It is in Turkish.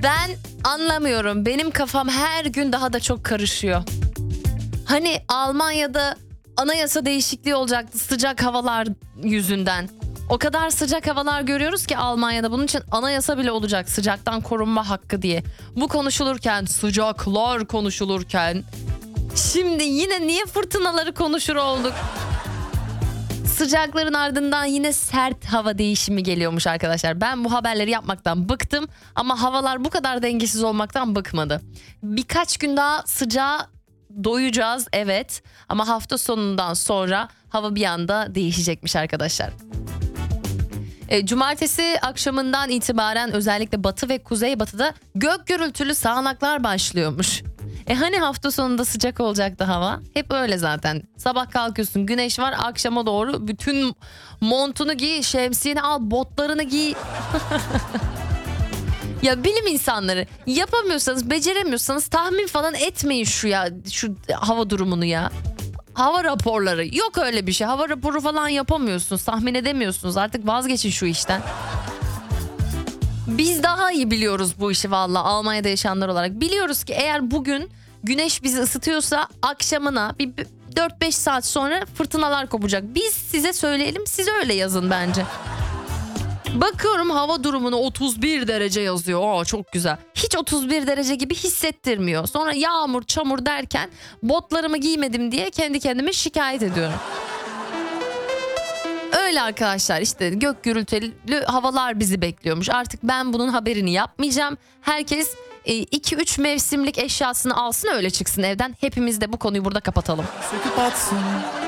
Ben anlamıyorum. Benim kafam her gün daha da çok karışıyor. Hani Almanya'da anayasa değişikliği olacaktı sıcak havalar yüzünden. O kadar sıcak havalar görüyoruz ki Almanya'da, bunun için anayasa bile olacak, sıcaktan korunma hakkı diye. Bu konuşulurken, sıcaklar konuşulurken, şimdi yine niye fırtınaları konuşur olduk? Sıcakların ardından yine sert hava değişimi geliyormuş arkadaşlar. Ben bu haberleri yapmaktan bıktım ama havalar bu kadar dengesiz olmaktan bıkmadı. Birkaç gün daha sıcağa doyacağız, evet, ama hafta sonundan sonra hava bir anda değişecekmiş arkadaşlar. Cumartesi akşamından itibaren özellikle batı ve kuzeybatıda gök gürültülü sağanaklar başlıyormuş. Hani hafta sonunda sıcak olacaktı hava? Hep öyle zaten. Sabah kalkıyorsun, güneş var, akşama doğru bütün montunu giy, şemsiyeni al, botlarını giy. Ya bilim insanları, yapamıyorsanız, beceremiyorsanız tahmin falan etmeyin şu hava durumunu ya. Hava raporları yok, öyle bir şey. Hava raporu falan yapamıyorsunuz, tahmin edemiyorsunuz. Artık vazgeçin şu işten. Biz daha iyi biliyoruz bu işi valla, Almanya'da yaşayanlar olarak. Biliyoruz ki eğer bugün güneş bizi ısıtıyorsa akşamına bir 4-5 saat sonra fırtınalar kopacak. Biz size söyleyelim, siz öyle yazın bence. Bakıyorum hava durumunu 31 derece yazıyor. Çok güzel. Hiç 31 derece gibi hissettirmiyor. Sonra yağmur, çamur derken botlarımı giymedim diye kendi kendime şikayet ediyorum. Öyle arkadaşlar, işte gök gürültülü havalar bizi bekliyormuş. Artık ben bunun haberini yapmayacağım. Herkes 2-3 mevsimlik eşyasını alsın, öyle çıksın evden. Hepimiz de bu konuyu burada kapatalım. Söküp atsın.